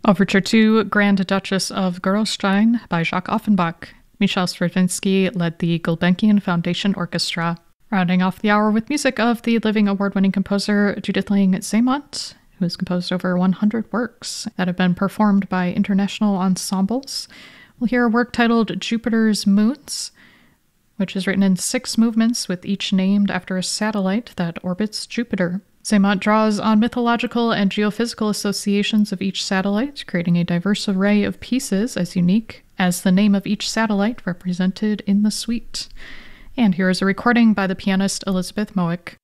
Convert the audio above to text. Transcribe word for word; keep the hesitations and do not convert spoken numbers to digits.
Overture to Grand Duchess of Gerolstein by Jacques Offenbach. Michel Stravinsky led the Gulbenkian Foundation Orchestra. Rounding off the hour with music of the living award-winning composer Judith Ling Zeymont, who has composed over one hundred works that have been performed by international ensembles. We'll hear a work titled Jupiter's Moons, which is written in six movements with each named after a satellite that orbits Jupiter. Zeymont draws on mythological and geophysical associations of each satellite, creating a diverse array of pieces as unique as the name of each satellite represented in the suite. And here is a recording by the pianist Elizabeth Mowick.